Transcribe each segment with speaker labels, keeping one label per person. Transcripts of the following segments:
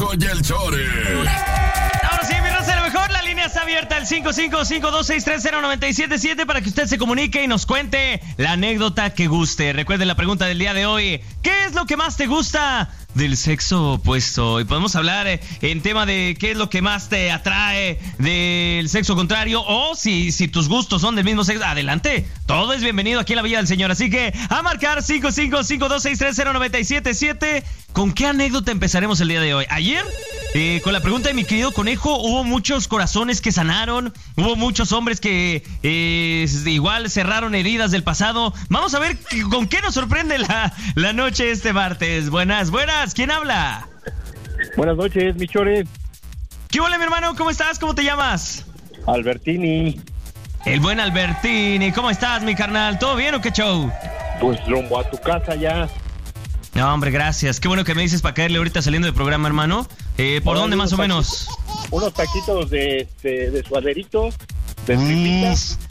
Speaker 1: y el Chore.
Speaker 2: Ahora sí, mi raza, a lo mejor la línea está abierta al 5552630977 para que usted se comunique y nos cuente la anécdota que guste. Recuerde la pregunta del día de hoy: ¿qué es lo que más te gusta del sexo opuesto? Y podemos hablar en tema de qué es lo que más te atrae del sexo contrario, o si tus gustos son del mismo sexo. Adelante, todo es bienvenido aquí en la Villa del Señor. Así que a marcar 5552630977. ¿Con qué anécdota empezaremos el día de hoy? Ayer, con la pregunta de mi querido Conejo, hubo muchos corazones que sanaron, hubo muchos hombres que igual cerraron heridas del pasado. Vamos a ver con qué nos sorprende la noche este martes. Buenas, ¿quién habla?
Speaker 3: Buenas noches, mi Chore.
Speaker 2: ¿Qué hola, mi hermano? ¿Cómo estás? ¿Cómo te llamas?
Speaker 3: Albertini.
Speaker 2: El buen Albertini. ¿Cómo estás, mi carnal? ¿Todo bien o qué show?
Speaker 3: Pues rumbo a tu casa ya.
Speaker 2: No, hombre, gracias. Qué bueno que me dices para caerle ahorita saliendo del programa, hermano. ¿Por dónde más o menos?
Speaker 3: Unos taquitos de suaderito, de tripitas.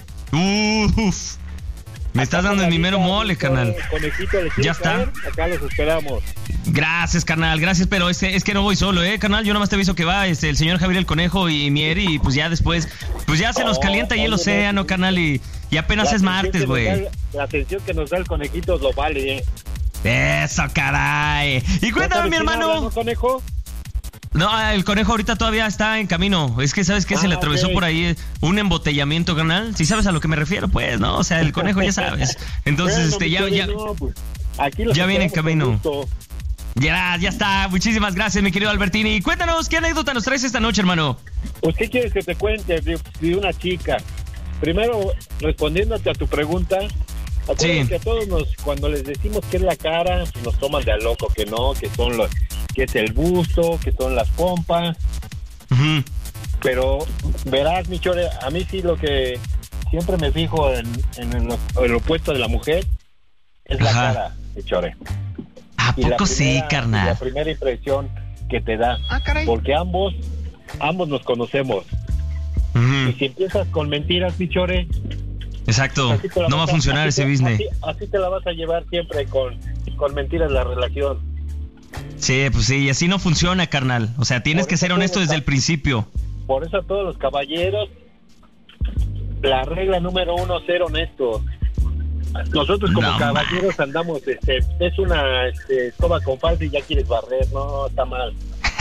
Speaker 2: Me estás dando en mi mero mole, carnal.
Speaker 3: Conejito,
Speaker 2: ya está.
Speaker 3: Caer? Acá los esperamos.
Speaker 2: Gracias, carnal, gracias, pero es que no voy solo, carnal. Yo nomás te aviso que va el señor Javier el Conejo y Mier, y pues ya después, pues ya se nos calienta ahí el océano, carnal, y apenas es martes, güey.
Speaker 3: La atención que nos da el conejito lo vale,
Speaker 2: Eso, caray. Y cuéntame, mi hermano.
Speaker 3: Habla, ¿no, conejo?
Speaker 2: No, el conejo ahorita todavía está en camino. Es que, ¿sabes qué? Se le atravesó por ahí un embotellamiento, carnal. Si sabes a lo que me refiero, pues, ¿no? O sea, el conejo ya sabes. Entonces,
Speaker 3: bueno,
Speaker 2: ya viene en camino. Ya está. Muchísimas gracias, mi querido Albertini. Y cuéntanos, ¿qué anécdota nos traes esta noche, hermano?
Speaker 3: Pues, ¿qué quieres que te cuente de una chica? Primero, respondiéndote a tu pregunta, acuérdate que a todos cuando les decimos que es la cara, pues nos toman de a loco, que no, que es el busto, que son las pompas.
Speaker 2: Uh-huh.
Speaker 3: Pero verás, mi Chore, a mí sí lo que siempre me fijo en el opuesto de la mujer es la cara, mi Chore.
Speaker 2: ¿A poco sí, carnal?
Speaker 3: La primera impresión que te da, porque ambos nos conocemos.
Speaker 2: Uh-huh.
Speaker 3: Y si empiezas con mentiras, mi Chore,
Speaker 2: exacto, no va a funcionar ese business.
Speaker 3: Así te la vas a llevar siempre con mentiras la relación.
Speaker 2: Sí, pues sí, y así no funciona, carnal. O sea, tienes que ser honesto desde el principio.
Speaker 3: Por eso a todos los caballeros, la regla número 1, ser honestos. Nosotros como caballeros andamos, es una escoba con falda y ya quieres barrer, no, está mal.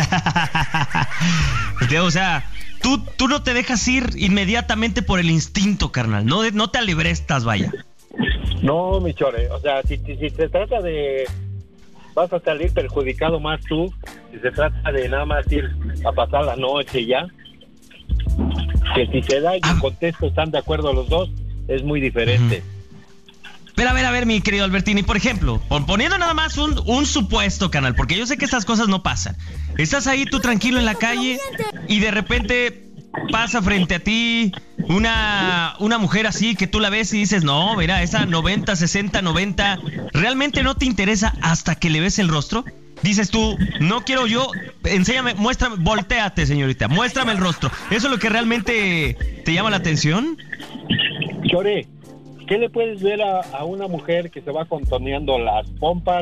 Speaker 2: O sea, tú no te dejas ir inmediatamente por el instinto, carnal. No te alebrestas, vaya.
Speaker 3: No, mi Chore, o sea, si se trata de... vas a salir perjudicado más tú, si se trata de nada más ir a pasar la noche ya, que si se da y en contexto están de acuerdo los dos, es muy diferente.
Speaker 2: Pero a ver, mi querido Albertini, por ejemplo, poniendo nada más un supuesto, canal, porque yo sé que estas cosas no pasan. Estás ahí tú tranquilo en la calle y de repente pasa frente a ti una mujer así que tú la ves y dices, no, mira, esa 90, 60, 90, ¿realmente no te interesa hasta que le ves el rostro? Dices tú, no quiero yo, enséñame, muéstrame, voltéate, señorita, muéstrame el rostro. ¿Eso es lo que realmente te llama la atención?
Speaker 3: Chore, ¿qué le puedes ver a una mujer que se va contorneando las pompas,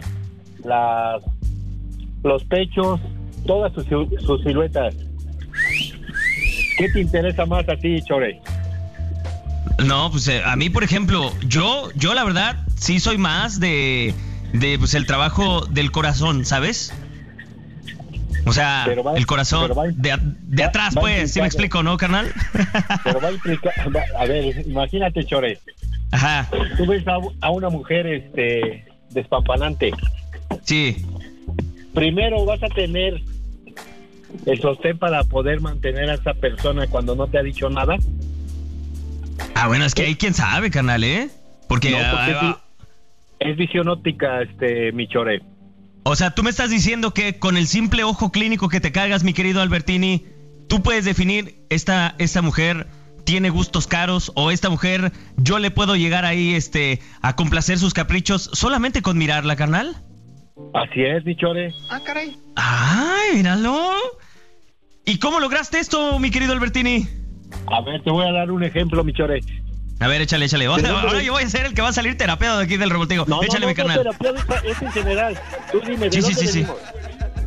Speaker 3: los pechos, todas sus siluetas? ¿Qué te interesa más a ti, Chore?
Speaker 2: No, pues a mí, por ejemplo, yo la verdad sí soy más de pues el trabajo del corazón, ¿sabes? O sea, el corazón de atrás, pues, ¿sí me explico, no, carnal?
Speaker 3: Pero va a implicar, a ver, imagínate, Chore.
Speaker 2: Ajá.
Speaker 3: Tú ves a una mujer despampanante.
Speaker 2: Sí.
Speaker 3: Primero vas a tener el sostén para poder mantener a esa persona cuando no te ha dicho nada.
Speaker 2: Bueno, es que ahí quién sabe, carnal, Porque,
Speaker 3: es visión óptica, mi Chore.
Speaker 2: O sea, tú me estás diciendo que con el simple ojo clínico que te cargas, mi querido Albertini, tú puedes definir esta mujer tiene gustos caros, o esta mujer yo le puedo llegar ahí a complacer sus caprichos solamente con mirarla, carnal.
Speaker 3: Así es, mi Chore.
Speaker 4: Caray.
Speaker 2: Ay, míralo. ¿Y cómo lograste esto, mi querido Albertini?
Speaker 3: A ver, te voy a dar un ejemplo, mi Chore.
Speaker 2: A ver, échale. Ahora yo voy a ser el que va a salir terapeado de aquí del Revoltego. Échale, mi carnal.
Speaker 3: No, terapeuta es en general. Tú dime, ¿de dónde venimos?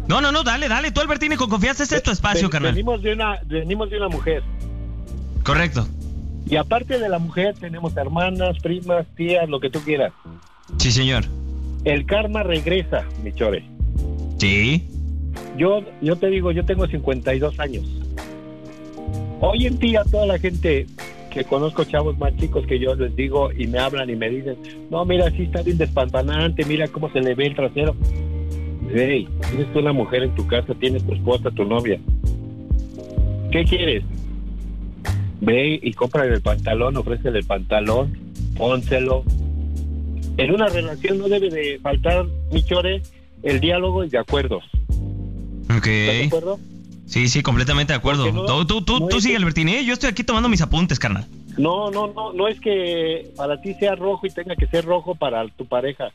Speaker 2: No, dale, tú, Albertini, con confianza, este es tu espacio, carnal.
Speaker 3: Venimos de una mujer.
Speaker 2: Correcto.
Speaker 3: Y aparte de la mujer, tenemos hermanas, primas, tías, lo que tú quieras.
Speaker 2: Sí, señor.
Speaker 3: El karma regresa, mi chore.
Speaker 2: Sí.
Speaker 3: Yo te digo, yo tengo 52 años. Hoy en día toda la gente que conozco, chavos más chicos que yo, les digo y me hablan y me dicen, no, mira, sí está bien despampanante, mira cómo se le ve el trasero. Hey, tienes tú una mujer en tu casa, tienes tu esposa, tu novia. ¿Qué quieres? Ve y cómprale el pantalón, ofrécele el pantalón, pónselo. En una relación no debe de faltar, mi chore, el diálogo y de acuerdos.
Speaker 2: Ok.
Speaker 3: ¿Estás de acuerdo?
Speaker 2: Sí, completamente de acuerdo.
Speaker 3: No,
Speaker 2: Tú sigue, Albertini, ¿eh? Yo estoy aquí tomando mis apuntes, carnal.
Speaker 3: No es que para ti sea rojo y tenga que ser rojo para tu pareja.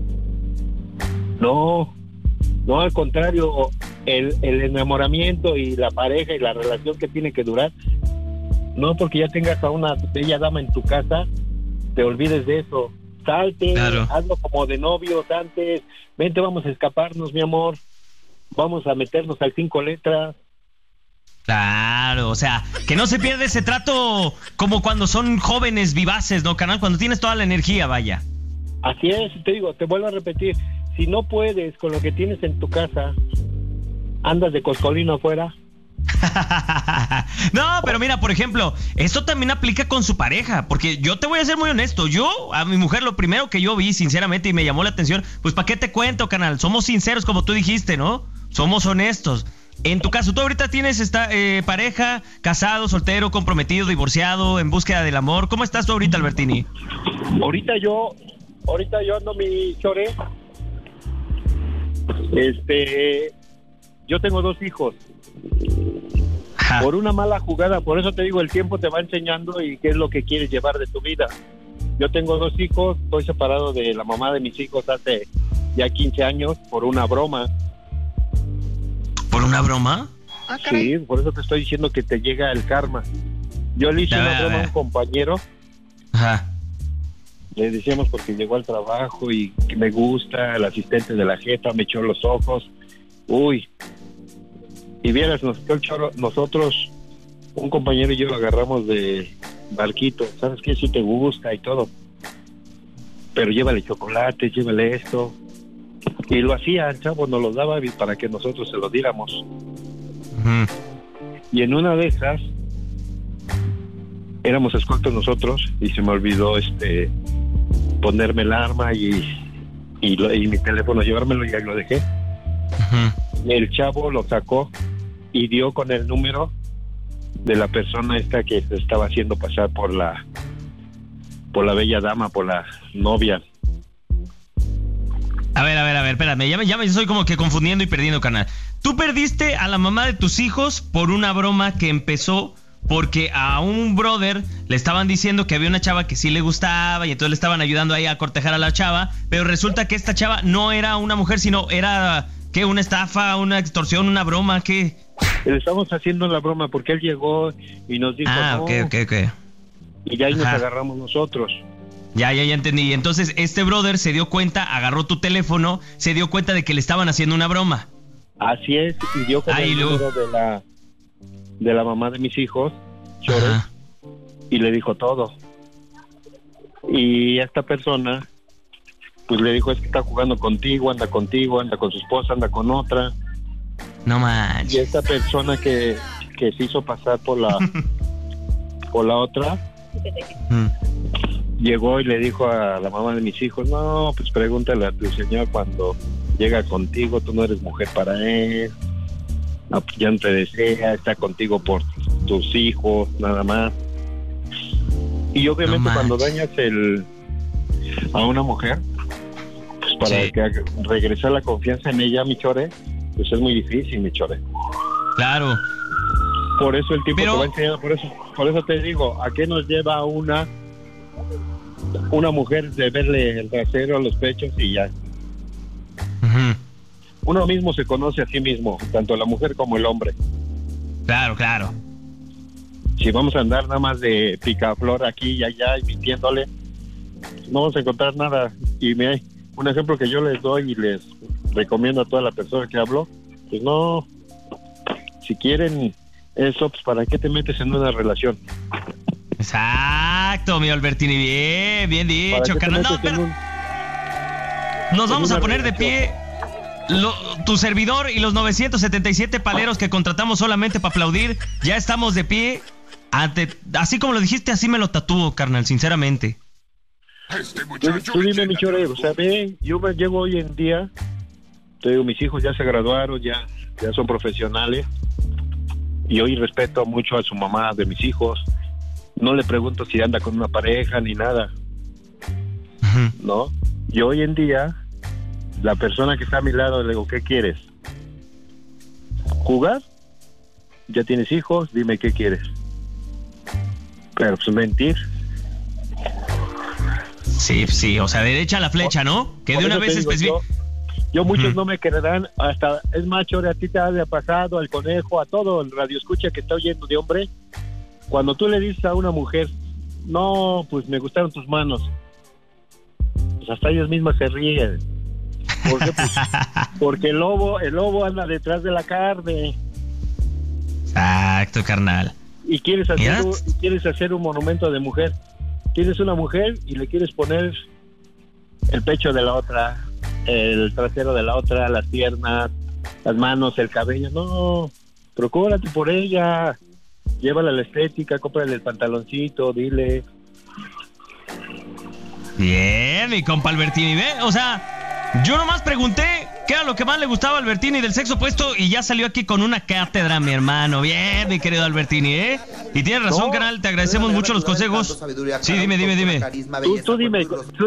Speaker 3: No, al contrario, el enamoramiento y la pareja y la relación que tiene que durar, no porque ya tengas a una bella dama en tu casa, te olvides de eso. Salte,
Speaker 2: claro.
Speaker 3: Hazlo como de novios antes, vente, vamos a escaparnos, mi amor, vamos a meternos al 5 letras.
Speaker 2: Claro, o sea, que no se pierde ese trato como cuando son jóvenes vivaces, ¿no, carnal? Cuando tienes toda la energía, vaya.
Speaker 3: Así es, te digo, te vuelvo a repetir, si no puedes con lo que tienes en tu casa, andas de coscolino afuera.
Speaker 2: No, pero mira, por ejemplo, esto también aplica con su pareja, porque yo te voy a ser muy honesto, yo a mi mujer lo primero que yo vi, sinceramente, y me llamó la atención, pues ¿para qué te cuento, canal? Somos sinceros, como tú dijiste, ¿no? Somos honestos. En tu caso, ¿tú ahorita tienes pareja, casado, soltero, comprometido, divorciado, en búsqueda del amor? ¿Cómo estás tú ahorita, Albertini?
Speaker 3: Ahorita yo ando mi chore. Yo tengo 2 hijos.
Speaker 2: Ajá.
Speaker 3: Por una mala jugada, por eso te digo, el tiempo te va enseñando y qué es lo que quieres llevar de tu vida. Yo tengo 2 hijos, estoy separado de la mamá de mis hijos hace ya 15 años por una broma.
Speaker 2: ¿Por una broma?
Speaker 3: Sí, por eso te estoy diciendo que te llega el karma. Yo le hice una broma a un compañero.
Speaker 2: Ajá.
Speaker 3: Le decíamos porque llegó al trabajo y que me gusta, el asistente de la jefa me echó los ojos. Uy. Y vieras, nosotros, un compañero y yo lo agarramos de barquito. ¿Sabes qué? Si te gusta y todo. Pero llévale chocolates, llévale esto. Y lo hacía, el chavo nos lo daba para que nosotros se lo diéramos.
Speaker 2: Uh-huh.
Speaker 3: Y en una de esas, éramos escoltos nosotros y se me olvidó ponerme el arma y mi teléfono, llevármelo y ahí lo dejé. Uh-huh. El chavo lo sacó y dio con el número de la persona esta que se estaba haciendo pasar por la bella dama, por la novia.
Speaker 2: A ver, espérame, ya me estoy como que confundiendo y perdiendo, carnal. Tú perdiste a la mamá de tus hijos por una broma que empezó porque a un brother le estaban diciendo que había una chava que sí le gustaba y entonces le estaban ayudando ahí a cortejar a la chava, pero resulta que esta chava no era una mujer, sino era, ¿qué? ¿Una estafa, una extorsión, una broma? ¿Qué?
Speaker 3: Le estamos haciendo la broma porque él llegó y nos dijo...
Speaker 2: Ok.
Speaker 3: Y ya ahí nos
Speaker 2: Ajá.
Speaker 3: agarramos nosotros.
Speaker 2: Ya entendí. Entonces este brother se dio cuenta, agarró tu teléfono, se dio cuenta de que le estaban haciendo una broma.
Speaker 3: Así es, y dio con el número de la mamá de mis hijos, Chores, y le dijo todo. Y esta persona, pues le dijo, es que está jugando contigo, anda con su esposa, anda con otra.
Speaker 2: No manches.
Speaker 3: Y esta persona que se hizo pasar por la otra, llegó y le dijo a la mamá de mis hijos, no, pues pregúntale a tu señor cuando llega contigo, tú no eres mujer para él, no, pues ya no te desea, está contigo por tus hijos, nada más. Y obviamente cuando dañas a una mujer, pues para que regresar la confianza en ella, mi chore, pues es muy difícil, mi chore.
Speaker 2: Claro.
Speaker 3: Por eso el tiempo te va enseñando, por eso te digo, ¿a qué nos lleva una mujer de verle el trasero, los pechos y ya?
Speaker 2: Uh-huh.
Speaker 3: Uno mismo se conoce a sí mismo, tanto la mujer como el hombre.
Speaker 2: Claro.
Speaker 3: Si vamos a andar nada más de picaflor aquí y allá y mintiéndole, no vamos a encontrar nada. Y un ejemplo que yo les doy y les recomiendo a toda la persona que hablo, Pues no, si quieren eso, pues ¿para qué te metes en una relación?
Speaker 2: Exacto, mi Albertini, bien dicho, carnal. No, pero nos vamos a poner de pie. Tu servidor y los 977 paleros que contratamos solamente para aplaudir, ya estamos de pie. Así como lo dijiste, así me lo tatúo, carnal, sinceramente.
Speaker 3: Tú dime, mi chore, o sea, ve, yo me llego hoy en día, te digo, mis hijos ya se graduaron, ya son profesionales, y hoy respeto mucho a su mamá de mis hijos. No le pregunto si anda con una pareja ni nada, ¿no? Y hoy en día, la persona que está a mi lado, le digo, ¿qué quieres? ¿Jugar? ¿Ya tienes hijos? Dime, ¿qué quieres? Pero pues mentir.
Speaker 2: Sí, o sea, derecha a la flecha, ¿no? Que de una vez especifique.
Speaker 3: Yo muchos no me creerán, hasta, es más, Chore, a ti te ha pasado, al conejo, a todo el radio escucha que está oyendo de hombre, cuando tú le dices a una mujer, no, pues me gustaron tus manos, pues hasta ellas mismas se ríen. ¿Por qué? Pues, porque el lobo anda detrás de la carne.
Speaker 2: Exacto, carnal.
Speaker 3: Y quieres hacer un monumento de mujer. Tienes una mujer y le quieres poner el pecho de la otra, el trasero de la otra, las piernas, las manos, el cabello. No, procúrate por ella. Llévala a la estética, cómprale el pantaloncito, dile.
Speaker 2: Bien, mi compa Albertini, ¿ve? O sea, yo nomás pregunté qué era lo que más le gustaba a Albertini del sexo opuesto y ya salió aquí con una cátedra, mi hermano. Bien, mi querido Albertini, ¿eh? Y tienes razón, canal, te agradecemos mucho los consejos. Sí, dime.
Speaker 3: Tú dime,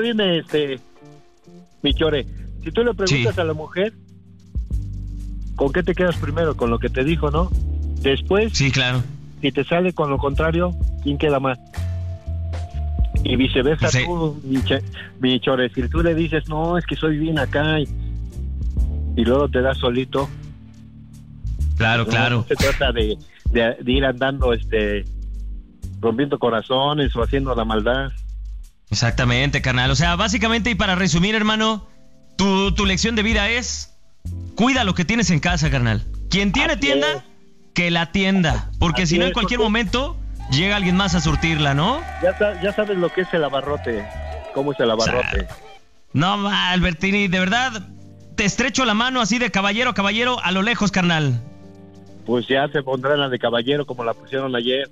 Speaker 3: mi Chore, si tú le preguntas a la mujer, ¿con qué te quedas primero? Con lo que te dijo, ¿no? Después,
Speaker 2: sí, claro.
Speaker 3: Si te sale con lo contrario, ¿quién queda más? Y viceversa, sí. Tú, mi Chore, si tú le dices, no, es que soy bien acá, y luego te das solito.
Speaker 2: Claro,
Speaker 3: no,
Speaker 2: claro.
Speaker 3: No se trata de ir andando, rompiendo corazones o haciendo la maldad.
Speaker 2: Exactamente, carnal. O sea, básicamente, y para resumir, hermano, tu lección de vida es, cuida lo que tienes en casa, carnal. Quien tiene
Speaker 3: Así
Speaker 2: tienda,
Speaker 3: es.
Speaker 2: Que la tienda. Porque
Speaker 3: Así
Speaker 2: si no, en
Speaker 3: es,
Speaker 2: cualquier
Speaker 3: porque
Speaker 2: momento llega alguien más a surtirla, ¿no?
Speaker 3: Ya sabes lo que es el abarrote. ¿Cómo es el abarrote?
Speaker 2: O sea, no, Albertini, de verdad, te estrecho la mano así de caballero a caballero a lo lejos, carnal.
Speaker 3: Pues ya se pondrán la de caballero como la pusieron ayer.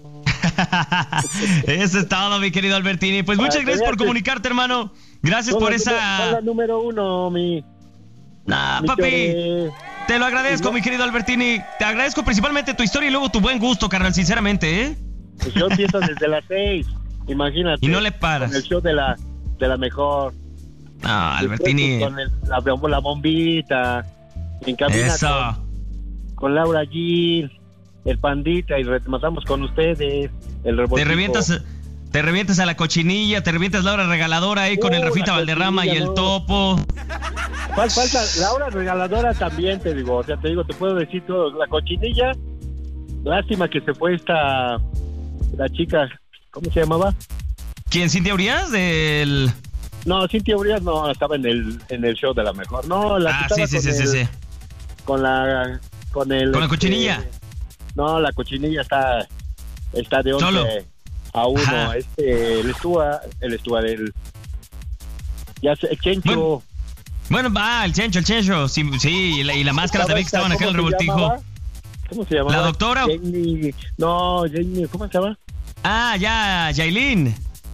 Speaker 2: Eso es todo, mi querido Albertini. Pues muchas gracias por comunicarte, hermano. Gracias por esa...
Speaker 3: Son la número uno, mi
Speaker 2: papi.
Speaker 3: Chore.
Speaker 2: Te lo agradezco, mi querido Albertini. Te agradezco principalmente tu historia y luego tu buen gusto, carnal, sinceramente, ¿eh?
Speaker 3: Pues yo empiezo desde las 6, imagínate.
Speaker 2: Y no le paras.
Speaker 3: Con el show de la mejor.
Speaker 2: No, Albertini.
Speaker 3: Con la bombita. En cabina.
Speaker 2: Eso.
Speaker 3: Con Laura Gil, el Pandita, y rematamos con ustedes. El Revoltijo.
Speaker 2: Te revientas a la cochinilla, te revientas la hora regaladora ahí con el Rafita Valderrama y el Topo.
Speaker 3: Falta la hora regaladora también, te digo. O sea, te puedo decir todo. La cochinilla, lástima que se fue la chica, ¿cómo se llamaba?
Speaker 2: ¿Quién? ¿Cintia Urias?
Speaker 3: No, Cintia Urias no, estaba en el show de la mejor. No, la que
Speaker 2: sí.
Speaker 3: Con la
Speaker 2: cochinilla.
Speaker 3: No, la cochinilla está de 11
Speaker 2: Solo.
Speaker 3: a 1. El Stuart, ya sé, el Chencho.
Speaker 2: Bueno, el Chencho. Sí, y la máscara también que estaban acá en el Revoltijo.
Speaker 3: ¿Cómo se llamaba?
Speaker 2: ¿La doctora?
Speaker 3: Jamie, ¿cómo se llama?
Speaker 2: Yailin.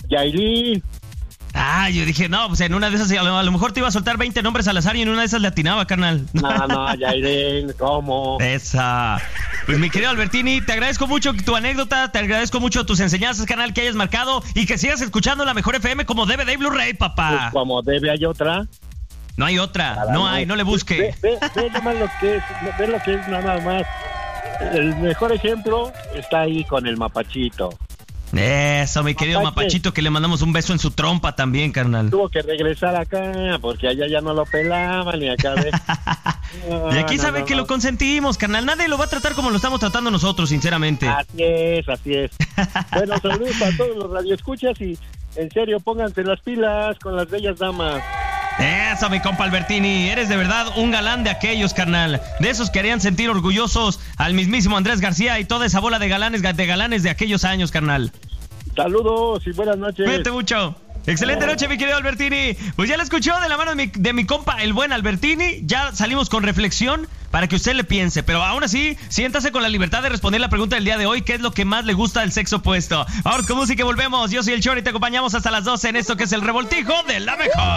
Speaker 2: Yo dije, no, pues en una de esas a lo mejor te iba a soltar 20 nombres al azar y en una de esas le atinaba, carnal.
Speaker 3: No, Yailin, ¿cómo?
Speaker 2: Esa. Pues mi querido Albertini, te agradezco mucho tu anécdota, te agradezco mucho tus enseñanzas, canal, que hayas marcado y que sigas escuchando la mejor FM como debe de Blu-ray, papá.
Speaker 3: Pues como debe, hay otra.
Speaker 2: No hay otra, no le busque.
Speaker 3: Ve nomás lo que es nada más. El mejor ejemplo está ahí con el Mapachito.
Speaker 2: Eso, mi querido Mapachito, que le mandamos un beso en su trompa también, carnal.
Speaker 3: Tuvo que regresar acá, porque allá ya no lo pelaban y acá ve.
Speaker 2: Y aquí sabe que lo consentimos, carnal. Nadie lo va a tratar como lo estamos tratando nosotros, sinceramente.
Speaker 3: Así es. Bueno, saludos a todos los radioescuchas y en serio, pónganse las pilas con las bellas damas.
Speaker 2: Eso, mi compa Albertini, eres de verdad un galán de aquellos, carnal. De esos que harían sentir orgullosos al mismísimo Andrés García y toda esa bola de galanes de aquellos años, carnal.
Speaker 3: Saludos y buenas noches.
Speaker 2: Cuídate mucho. Excelente noche, mi querido Albertini. Pues ya lo escuchó de la mano de mi compa, el buen Albertini. Ya salimos con reflexión para que usted le piense. Pero aún así, siéntase con la libertad de responder la pregunta del día de hoy. ¿Qué es lo que más le gusta del sexo opuesto? Ahora con música volvemos. Yo soy el Chori y te acompañamos hasta las 12 en esto que es el Revoltijo de la Mejor.